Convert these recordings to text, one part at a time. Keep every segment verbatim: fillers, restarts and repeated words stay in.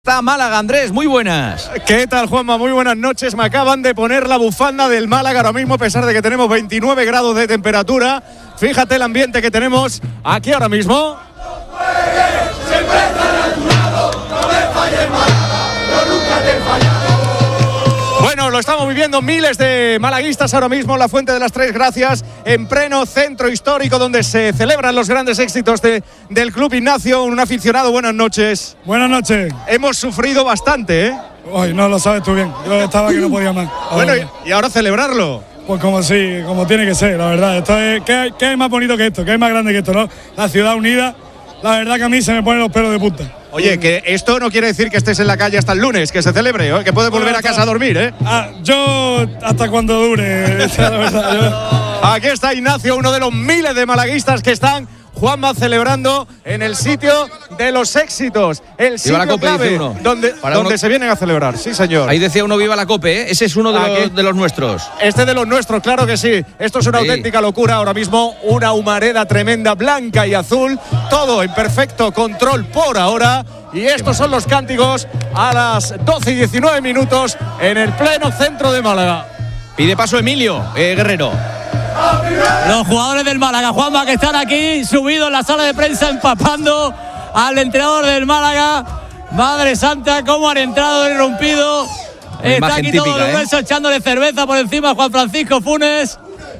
Está Málaga, Andrés, muy buenas. ¿Qué tal, Juanma? Muy buenas noches. Me acaban de poner la bufanda del Málaga ahora mismo, a pesar de que tenemos veintinueve grados de temperatura. Fíjate el ambiente que tenemos aquí ahora mismo. Siempre estaré a tu lado, no me falles, Málaga, yo nunca te he fallado. Bueno, lo estamos viviendo miles de malaguistas ahora mismo en la Fuente de las Tres Gracias, en pleno centro histórico donde se celebran los grandes éxitos de, del Club Ignacio. Un aficionado, buenas noches. Buenas noches. Hemos sufrido bastante, ¿eh? Hoy no lo sabes tú bien. Yo estaba que no podía más. Bueno, y, y ahora celebrarlo. Pues como sí, como tiene que ser, la verdad. Esto es, ¿qué, hay, ¿Qué hay más bonito que esto? ¿Qué hay más grande que esto, no? La ciudad unida. La verdad que a mí se me ponen los pelos de punta. Oye, que esto no quiere decir que estés en la calle hasta el lunes, que se celebre, ¿eh? Que puedes volver a casa a dormir, ¿eh? Ah, yo hasta cuando dure, la verdad. Yo. Aquí está Ignacio, uno de los miles de malaguistas que están, Juanma, celebrando en el sitio de los éxitos, el sitio la Cope, clave, uno. donde, Para donde uno. se vienen a celebrar. Sí, señor. Ahí decía uno, viva la Cope, ¿eh? Ese es uno de los, de los nuestros. Este de los nuestros, claro que sí. Esto es una Sí. auténtica locura ahora mismo. Una humareda tremenda, blanca y azul. Todo en perfecto control por ahora. Y estos son los cánticos a las doce y diecinueve minutos en el pleno centro de Málaga. Pide paso Emilio eh, Guerrero. Los jugadores del Málaga, Juanma, que están aquí subidos en la sala de prensa empapando al entrenador del Málaga. Madre santa, cómo han entrado de rompido. Una Está aquí típica, todo el grueso, ¿eh? echándole cerveza por encima a Juan Francisco Funes.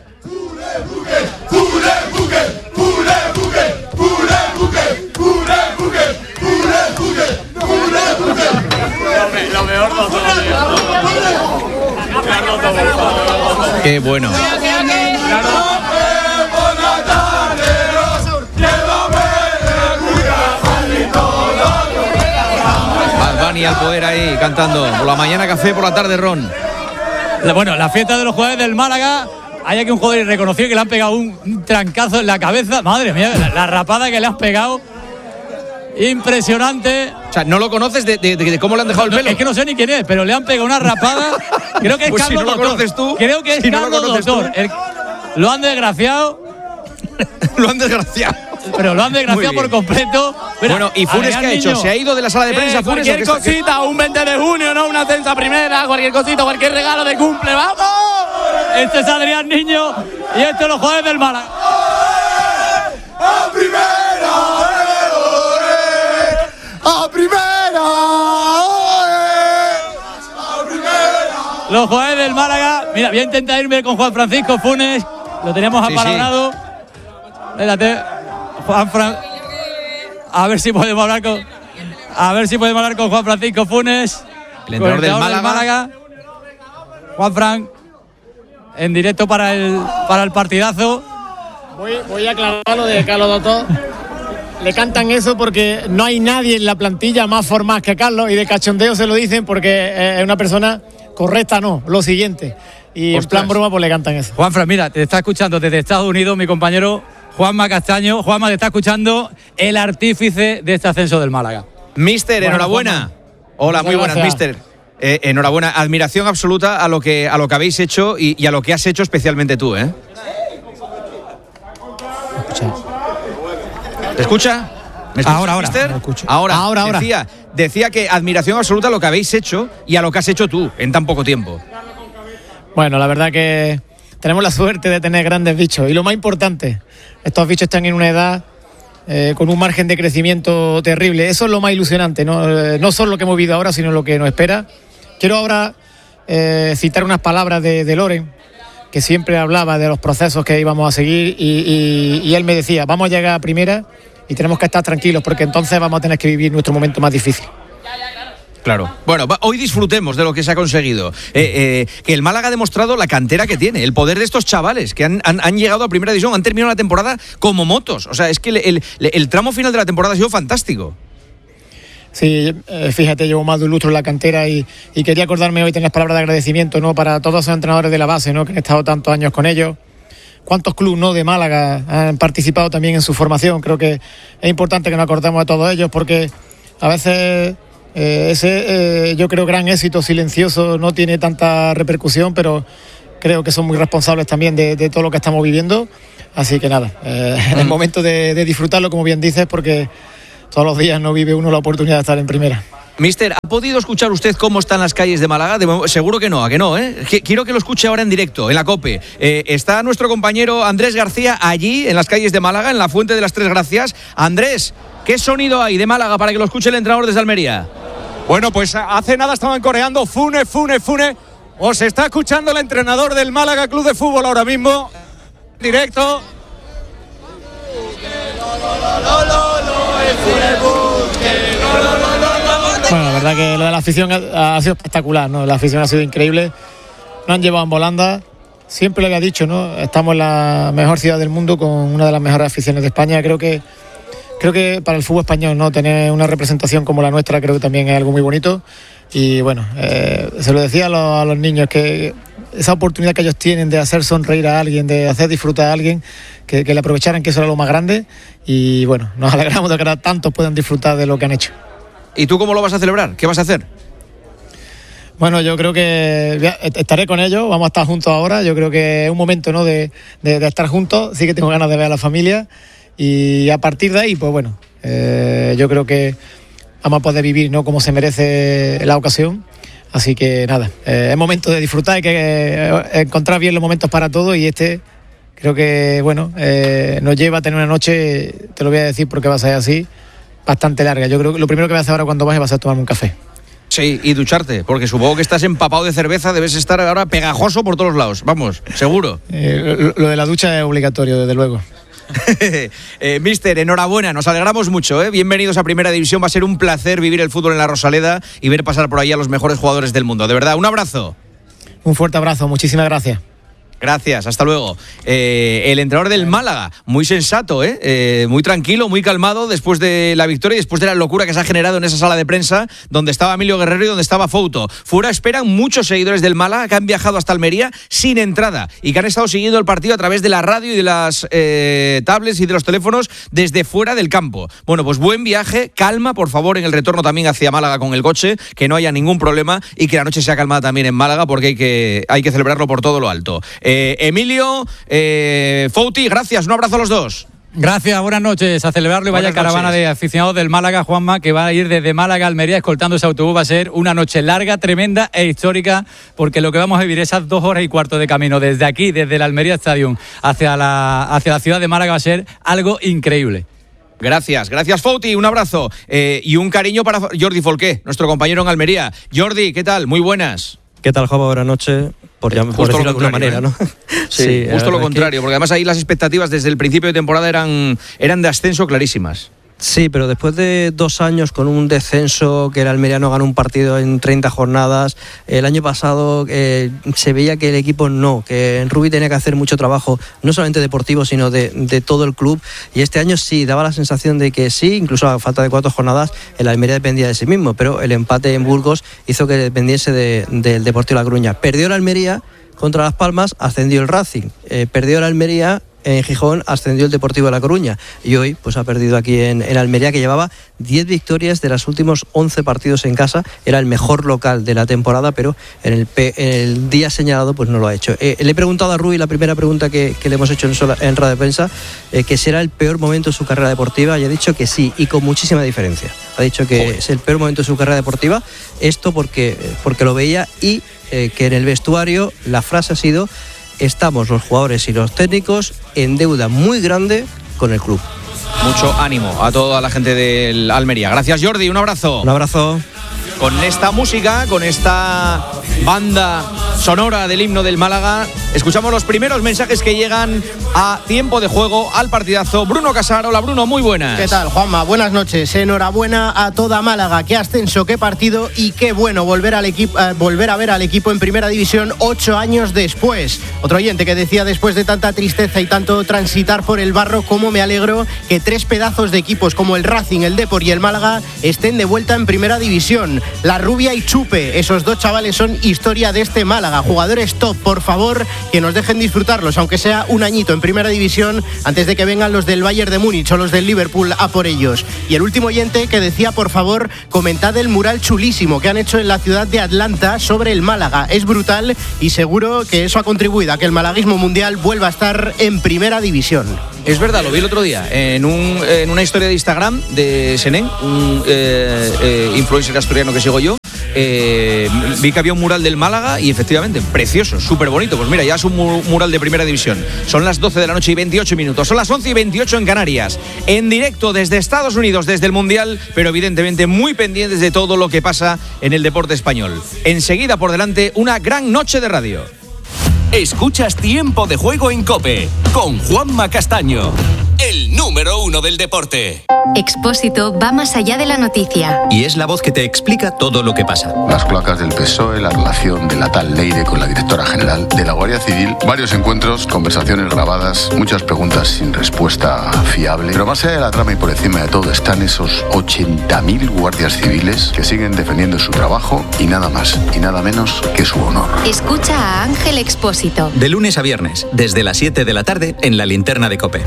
Lo mejor no todo. Qué bueno. Bad Bunny al poder ahí cantando. Por la mañana café, por la tarde ron. Bueno, la fiesta de los jugadores del Málaga. Hay aquí un jugador irreconocido que le han pegado un, un trancazo en la cabeza. Madre mía, la, la rapada que le has pegado. Impresionante. O sea, ¿no lo conoces de, de, de cómo le han dejado el No, pelo? es que no sé ni quién es, pero le han pegado una rapada. Creo que es Pues si Carlos no lo Doctor. conoces tú, Creo que es si no lo Carlos conoces Doctor. tú. El- lo han desgraciado, Lo han desgraciado. pero lo han desgraciado Muy por bien. completo. Mira, Bueno, ¿y Funes Adrián qué ha hecho? Niño. ¿Se ha ido de la sala de prensa Eh, Funes? cualquier ¿o qué está- cosita, un veinte de junio, ¿no? Una ascensa primera, cualquier cosita, cualquier regalo de cumple, ¡vamos! Este es Adrián Niño y estos los jugadores del Málaga. ¡A primera! ¡A primera! Los jugadores del Málaga. Mira, voy a intentar irme con Juan Francisco Funes. Lo teníamos Sí, apalabrado. Espérate, Juan Fran. A ver si podemos hablar con. A ver si podemos hablar con Juan Francisco Funes. El entrenador con del Málaga. Juan Fran. En directo para el, para el partidazo. Voy, voy a aclarar lo de Carlos Doctor. Le cantan eso porque no hay nadie en la plantilla más formal que Carlos, y de cachondeo se lo dicen porque es una persona correcta, no, lo siguiente. Y Ostras. en plan broma pues le cantan eso. Juan Fran, mira, te está escuchando desde Estados Unidos mi compañero Juanma Castaño. Juanma, te está escuchando el artífice de este ascenso del Málaga. Mister, Bueno, enhorabuena. Juanma. Hola, Muchas muy buenas, gracias. Mister. Eh, enhorabuena, admiración absoluta a lo que a lo que habéis hecho y, y a lo que has hecho especialmente tú, ¿eh? ¿Te escucha? ¿Me escuchas, Ahora, ahora, mister? me escucho. Ahora, Ahora, ahora. Decía, decía que admiración absoluta a lo que habéis hecho y a lo que has hecho tú en tan poco tiempo. Bueno, la verdad que tenemos la suerte de tener grandes bichos. Y lo más importante, estos bichos están en una edad eh, con un margen de crecimiento terrible. Eso es lo más ilusionante, ¿no? Eh, no solo lo que hemos vivido ahora, sino lo que nos espera. Quiero ahora eh, citar unas palabras de, de Loren, que siempre hablaba de los procesos que íbamos a seguir. Y, y- y él me decía, vamos a llegar a primera y tenemos que estar tranquilos porque entonces vamos a tener que vivir nuestro momento más difícil. Claro. Bueno, va- hoy disfrutemos de lo que se ha conseguido. Eh, eh, que el Málaga ha demostrado la cantera que tiene, el poder de estos chavales que han, han- han llegado a primera división, han terminado la temporada como motos. O sea, es que el, el- el tramo final de la temporada ha sido fantástico. Sí, eh, fíjate, llevo más de un lustro en la cantera y, y quería acordarme hoy, tener las palabras de agradecimiento, ¿no?, para todos esos entrenadores de la base, ¿no?, que han estado tantos años con ellos. ¿Cuántos clubes, no, de Málaga han participado también en su formación? Creo que es importante que nos acordemos de todos ellos porque a veces eh, ese, eh, yo creo, gran éxito silencioso no tiene tanta repercusión, pero creo que son muy responsables también de, de todo lo que estamos viviendo. Así que nada, eh, es el momento de, de disfrutarlo, como bien dices, porque todos los días no vive uno la oportunidad de estar en primera. Mister, ¿ha podido escuchar usted cómo están las calles de Málaga? De, seguro que no, ¿a que no? ¿eh? Quiero que lo escuche ahora en directo, en la COPE. Eh, está nuestro compañero Andrés García allí, en las calles de Málaga, en la Fuente de las Tres Gracias. Andrés, ¿qué sonido hay de Málaga para que lo escuche el entrenador desde Almería? Bueno, pues hace nada estaban coreando Fune, Fune, Fune. Os está escuchando el entrenador del Málaga Club de Fútbol ahora mismo. Directo. Bueno, la verdad que lo de la afición ha, ha sido espectacular, ¿no? La afición ha sido increíble. Nos han llevado en volanda. Siempre lo había dicho, ¿no? Estamos en la mejor ciudad del mundo con una de las mejores aficiones de España. Creo que creo que para el fútbol español, ¿no? Tener una representación como la nuestra creo que también es algo muy bonito. Y bueno, eh, se lo decía a los, a los niños, que esa oportunidad que ellos tienen de hacer sonreír a alguien, de hacer disfrutar a alguien, que, que le aprovecharan, que eso era lo más grande. Y bueno, nos alegramos de que ahora tantos puedan disfrutar de lo que han hecho. ¿Y tú cómo lo vas a celebrar? ¿Qué vas a hacer? Bueno, yo creo que estaré con ellos, vamos a estar juntos ahora. Yo creo que es un momento, ¿no? de, de, de estar juntos. Sí que tengo ganas de ver a la familia. Y a partir de ahí, pues bueno, eh, yo creo que vamos a poder vivir, ¿no? Como se merece la ocasión. Así que nada, eh, es momento de disfrutar, hay que eh, encontrar bien los momentos para todo. Y este creo que, bueno, eh, nos lleva a tener una noche, te lo voy a decir porque va a ser así, bastante larga. Yo creo que lo primero que voy a hacer ahora cuando baje va a ser tomarme un café. Sí, y ducharte, porque supongo que estás empapado de cerveza, debes estar ahora pegajoso por todos lados, vamos, seguro. Eh, lo, lo de la ducha es obligatorio, desde luego. eh, Mister, enhorabuena, nos alegramos mucho, ¿eh? Bienvenidos a Primera División, va a ser un placer vivir el fútbol en la Rosaleda y ver pasar por ahí a los mejores jugadores del mundo, de verdad, un abrazo. Un fuerte abrazo, muchísimas gracias. Gracias, hasta luego. Eh, el entrenador del Málaga, muy sensato, ¿eh? Eh, muy tranquilo, muy calmado después de la victoria y después de la locura que se ha generado en esa sala de prensa donde estaba Emilio Guerrero y donde estaba Fouto. Fuera esperan muchos seguidores del Málaga que han viajado hasta Almería sin entrada y que han estado siguiendo el partido a través de la radio y de las eh, tablets y de los teléfonos desde fuera del campo. Bueno, pues buen viaje, calma, por favor, en el retorno también hacia Málaga con el coche, que no haya ningún problema y que la noche sea calmada también en Málaga porque hay que, hay que celebrarlo por todo lo alto. Eh, Emilio, eh, Fouti, gracias, un abrazo a los dos. Gracias, buenas noches, a celebrarlo y vaya Buenas caravana noches. de aficionados del Málaga, Juanma, que va a ir desde Málaga a Almería escoltando ese autobús. Va a ser una noche larga, tremenda e histórica, porque lo que vamos a vivir esas dos horas y cuarto de camino desde aquí, desde el Almería Stadium hacia la, hacia la ciudad de Málaga va a ser algo increíble. Gracias, gracias Fouti, un abrazo eh, y un cariño para Jordi Folqué, nuestro compañero en Almería. Jordi, ¿qué tal? Muy buenas. ¿Qué tal, Juanma? Buenas noches. Por, ya, por decirlo de alguna manera, ¿eh? ¿no? Sí, sí, justo lo contrario, que... porque además ahí las expectativas desde el principio de temporada eran, eran de ascenso clarísimas. Sí, pero después de dos años con un descenso, que el Almería no ganó un partido en treinta jornadas, el año pasado eh, se veía que el equipo no, que Rubí tenía que hacer mucho trabajo, no solamente deportivo, sino de, de todo el club, y este año sí, daba la sensación de que sí, incluso a falta de cuatro jornadas, el Almería dependía de sí mismo, pero el empate en Burgos hizo que dependiese de, del Deportivo La Coruña. Perdió el Almería contra Las Palmas, ascendió el Racing, eh, perdió el Almería, en Gijón ascendió el Deportivo de La Coruña y hoy pues ha perdido aquí en, en Almería, que llevaba diez victorias de los últimos once partidos en casa, era el mejor local de la temporada, pero en el, en el día señalado pues no lo ha hecho. Eh, le he preguntado a Rui, la primera pregunta que, que le hemos hecho en, sola, en radio de prensa, eh, que será el peor momento de su carrera deportiva, y ha dicho que sí, y con muchísima diferencia. Ha dicho que Joder. es el peor momento de su carrera deportiva, esto porque, porque lo veía, y eh, que en el vestuario la frase ha sido: estamos los jugadores y los técnicos en deuda muy grande con el club. Mucho ánimo a toda la gente del Almería. Gracias, Jordi, un abrazo. Un abrazo. Con esta música, con esta banda sonora del himno del Málaga, escuchamos los primeros mensajes que llegan a tiempo de juego, al partidazo. Bruno Casar, hola Bruno, muy buenas. ¿Qué tal, Juanma? Buenas noches. Enhorabuena a toda Málaga. Qué ascenso, qué partido y qué bueno volver al equipo, eh, volver a ver al equipo en Primera División ocho años después. Otro oyente que decía, después de tanta tristeza y tanto transitar por el barro, cómo me alegro que tres pedazos de equipos como el Racing, el Depor y el Málaga estén de vuelta en Primera División. La Rubia y Chupe, esos dos chavales son historia de este Málaga, jugadores top, por favor, que nos dejen disfrutarlos, aunque sea un añito en Primera División, antes de que vengan los del Bayern de Múnich o los del Liverpool a por ellos. Y el último oyente que decía, por favor, comentad el mural chulísimo que han hecho en la ciudad de Atlanta sobre el Málaga. Es brutal y seguro que eso ha contribuido a que el malaguismo mundial vuelva a estar en Primera División. Es verdad, lo vi el otro día en, un, en una historia de Instagram de Senén, un eh, eh, influencer asturiano que sigo yo. Eh, vi que había un mural del Málaga y efectivamente, precioso, súper bonito. Pues mira, ya es un mu- mural de primera división. Son las doce de la noche y veintiocho minutos. Son las once y veintiocho en Canarias. En directo desde Estados Unidos, desde el Mundial, pero evidentemente muy pendientes de todo lo que pasa en el deporte español. Enseguida por delante, una gran noche de radio. Escuchas Tiempo de Juego en COPE con Juanma Castaño, el número uno del deporte. Expósito va más allá de la noticia. Y es la voz que te explica todo lo que pasa. Las cloacas del P S O E, la relación de la tal Leire con la directora general de la Guardia Civil, varios encuentros, conversaciones grabadas, muchas preguntas sin respuesta fiable. Pero más allá de la trama y por encima de todo están esos ochenta mil guardias civiles que siguen defendiendo su trabajo y nada más y nada menos que su honor. Escucha a Ángel Expósito. De lunes a viernes, desde las siete de la tarde, en la linterna de COPE.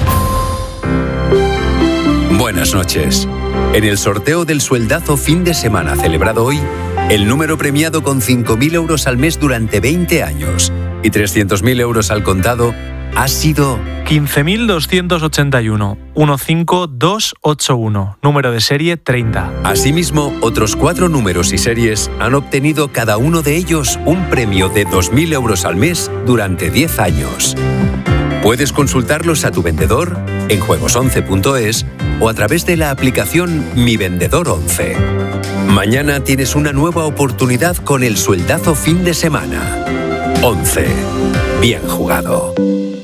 Buenas noches. En el sorteo del sueldazo fin de semana celebrado hoy, el número premiado con cinco mil euros al mes durante veinte años y trescientos mil euros al contado ha sido quince mil doscientos ochenta y uno, uno cinco dos ocho uno, número de serie treinta. Asimismo, otros cuatro números y series han obtenido cada uno de ellos un premio de dos mil euros al mes durante diez años. Puedes consultarlos a tu vendedor en juegos once punto es o a través de la aplicación Mi Vendedor once. Mañana tienes una nueva oportunidad con el sueldazo fin de semana. once. Bien jugado.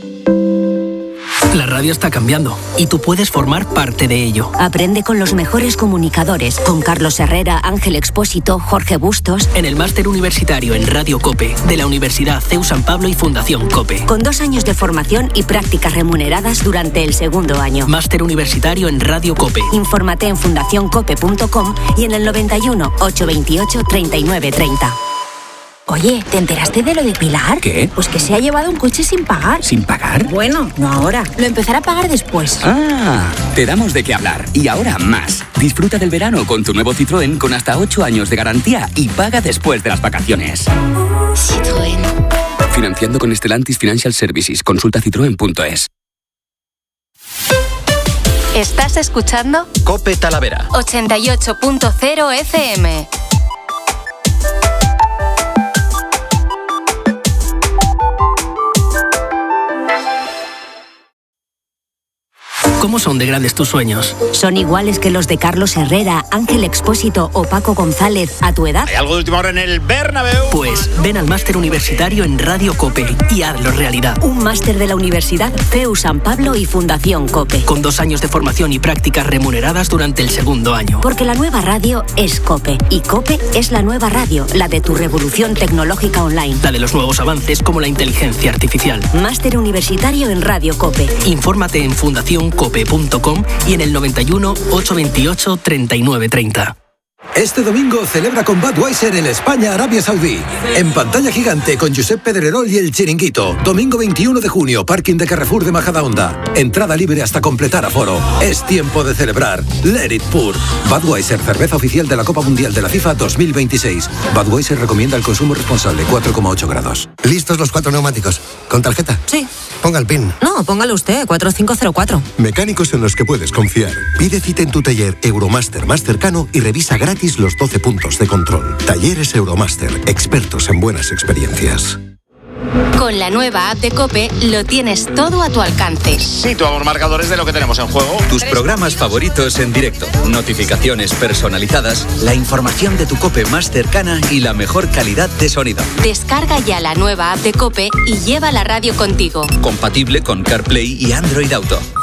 La radio está cambiando y tú puedes formar parte de ello. Aprende con los mejores comunicadores, con Carlos Herrera, Ángel Expósito, Jorge Bustos. En el máster universitario en Radio COPE de la Universidad C E U San Pablo y Fundación COPE. Con dos años de formación y prácticas remuneradas durante el segundo año. Máster universitario en Radio COPE. Infórmate en fundación cope punto com y en el noventa y uno, ochocientos veintiocho, treinta y nueve treinta. Oye, ¿te enteraste de lo de Pilar? ¿Qué? Pues que se ha llevado un coche sin pagar. ¿Sin pagar? Bueno, no ahora. Lo empezará a pagar después. Ah, te damos de qué hablar. Y ahora más. Disfruta del verano con tu nuevo Citroën con hasta ocho años de garantía y paga después de las vacaciones. Citroën. Financiando con Stellantis Financial Services. Consulta citroen punto es. ¿Estás escuchando? COPE Talavera. ochenta y ocho punto cero F M. ¿Cómo son de grandes tus sueños? ¿Son iguales que los de Carlos Herrera, Ángel Expósito o Paco González a tu edad? ¿Hay algo de última hora en el Bernabéu? Pues ven al máster universitario en Radio COPE y hazlo realidad. Un máster de la Universidad C E U San Pablo y Fundación COPE. Con dos años de formación y prácticas remuneradas durante el segundo año. Porque la nueva radio es COPE y COPE es la nueva radio, la de tu revolución tecnológica online. La de los nuevos avances como la inteligencia artificial. Máster universitario en Radio COPE. Infórmate en fundación cope punto com y en el noventa y uno, ochocientos veintiocho, treinta y nueve treinta. Este domingo celebra con Budweiser el España-Arabia Saudí. En pantalla gigante con Josep Pedrerol y El Chiringuito. Domingo veintiuno de junio, parking de Carrefour de Majadahonda. Entrada libre hasta completar aforo. Es tiempo de celebrar. Let it pour. Budweiser, cerveza oficial de la Copa Mundial de la FIFA dos mil veintiséis. Budweiser recomienda el consumo responsable, cuatro coma ocho grados. ¿Listos los cuatro neumáticos? ¿Con tarjeta? Sí. Ponga el PIN. No, póngalo usted, cuatro cinco cero cuatro. Mecánicos en los que puedes confiar. Pide cita en tu taller Euromaster más cercano y revisa gratis los doce puntos de control. Talleres Euromaster, expertos en buenas experiencias. Con la nueva app de COPE lo tienes todo a tu alcance. Situamos marcadores de lo que tenemos en juego. Tus programas favoritos en directo, notificaciones personalizadas, la información de tu COPE más cercana y la mejor calidad de sonido. Descarga ya la nueva app de COPE y lleva la radio contigo. Compatible con CarPlay y Android Auto.